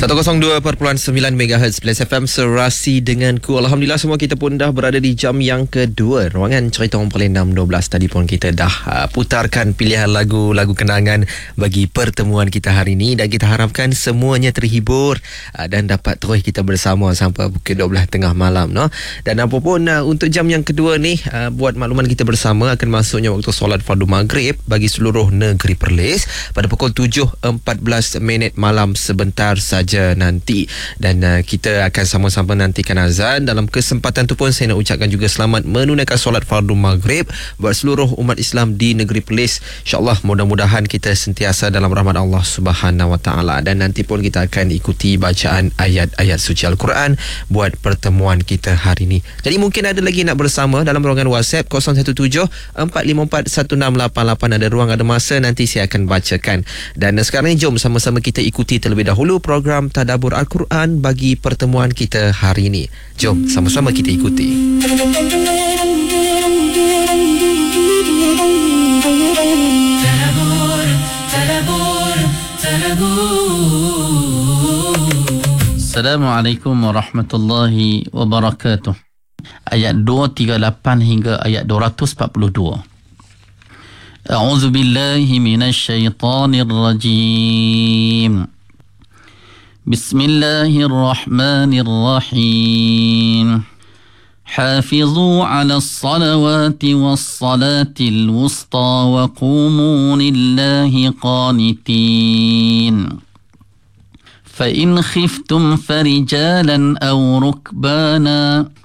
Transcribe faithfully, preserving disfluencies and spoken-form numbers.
seratus dua perpuluhan sembilan megahertz Plus F M Serasi denganku. Alhamdulillah semua kita pun dah berada di jam yang kedua. Ruangan Cerita Orang Paling enam dua belas tadi pun kita dah uh, putarkan pilihan lagu-lagu kenangan bagi pertemuan kita hari ini, dan kita harapkan semuanya terhibur uh, dan dapat terus kita bersama sampai pukul dua belas tengah malam, no? Dan apapun uh, untuk jam yang kedua ni, uh, buat makluman kita bersama, akan masuknya waktu solat fardu maghrib bagi seluruh negeri Perlis pada pukul tujuh empat belas minit malam sebentar saja nanti, dan uh, kita akan sama-sama nantikan azan. Dalam kesempatan tu pun saya nak ucapkan juga selamat menunaikan solat fardu maghrib buat seluruh umat Islam di negeri Perlis. InsyaAllah mudah-mudahan kita sentiasa dalam rahmat Allah Subhanahu Wa Taala, dan nanti pun kita akan ikuti bacaan ayat-ayat suci Al-Quran buat pertemuan kita hari ini. Jadi mungkin ada lagi nak bersama dalam ruangan WhatsApp kosong satu tujuh empat lima empat satu enam lapan lapan. Ada ruang, ada masa, nanti saya akan bacakan. Dan uh, sekarang ni jom sama-sama kita ikuti terlebih dahulu program Tadabbur Al-Quran bagi pertemuan kita hari ini. Jom sama-sama kita ikuti. Tadabbur, tadabbur, tadabbur. Assalamualaikum warahmatullahi wabarakatuh. Ayat dua ratus tiga puluh lapan hingga ayat dua ratus empat puluh dua. A'udzu billahi minasy syaithanir rajim. Bismillahirrahmanirrahim. Hafizu 'alas salawati was salatil wusta wa qumu lillahi qanitin. Fa in khiftum farijalan aw rukbana